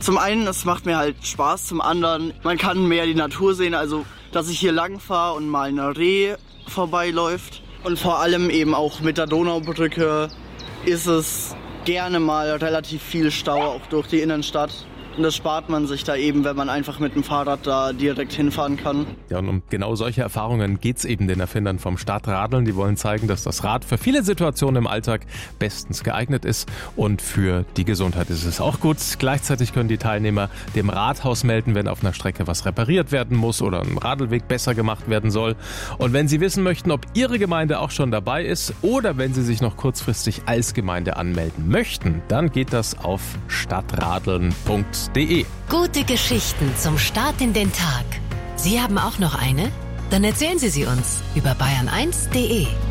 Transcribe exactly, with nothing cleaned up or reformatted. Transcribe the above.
Zum einen, es macht mir halt Spaß, zum anderen, man kann mehr die Natur sehen, also dass ich hier lang fahre und mal ein Reh vorbeiläuft. Und vor allem eben auch mit der Donaubrücke ist es gerne mal relativ viel Stau auch durch die Innenstadt. Und das spart man sich da eben, wenn man einfach mit dem Fahrrad da direkt hinfahren kann. Ja, und um genau solche Erfahrungen geht's eben den Erfindern vom Stadtradeln. Die wollen zeigen, dass das Rad für viele Situationen im Alltag bestens geeignet ist. Und für die Gesundheit ist es auch gut. Gleichzeitig können die Teilnehmer dem Rathaus melden, wenn auf einer Strecke was repariert werden muss oder ein Radlweg besser gemacht werden soll. Und wenn Sie wissen möchten, ob Ihre Gemeinde auch schon dabei ist oder wenn Sie sich noch kurzfristig als Gemeinde anmelden möchten, dann geht das auf stadtradeln punkt de. Gute Geschichten zum Start in den Tag. Sie haben auch noch eine? Dann erzählen Sie sie uns über bayern eins punkt de.